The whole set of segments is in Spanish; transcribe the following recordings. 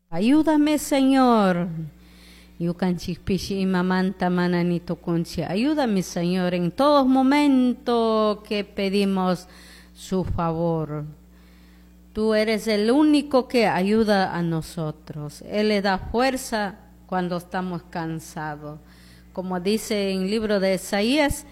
Ayúdame, Señor. Ayúdame, Señor, en todos momentos que pedimos su favor. Tú eres el único que ayuda a nosotros. Él le da fuerza cuando estamos cansados. Como dice en el libro de Isaías,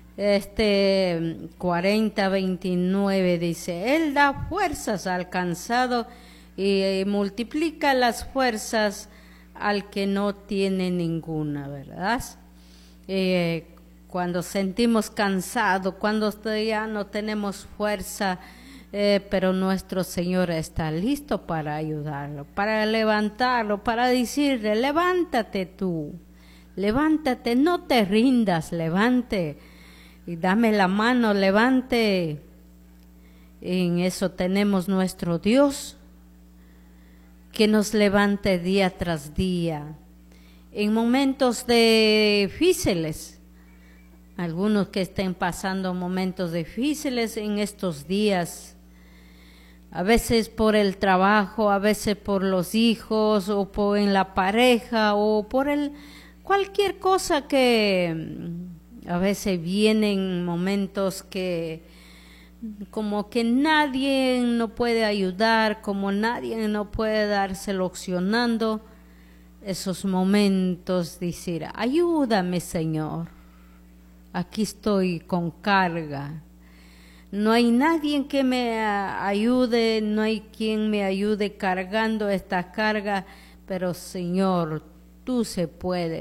40:29 dice, Él da fuerzas al cansado y multiplica las fuerzas al que no tiene ninguna, ¿verdad? Cuando sentimos cansados, cuando ya no tenemos fuerza, pero nuestro Señor está listo para ayudarlo, para levantarlo, para decirle, levántate tú, levántate, no te rindas, levante, y dame la mano, levante. En eso tenemos nuestro Dios, que nos levante día tras día. En momentos difíciles, algunos que estén pasando momentos difíciles en estos días, a veces por el trabajo, a veces por los hijos, o por en la pareja, o por cualquier cosa que a veces vienen momentos que como que nadie no puede ayudar, como nadie no puede dar solucionando esos momentos, decir, ayúdame, Señor, aquí estoy con carga. No hay nadie que me ayude, no hay quien me ayude cargando esta carga, pero Señor, tú se puede,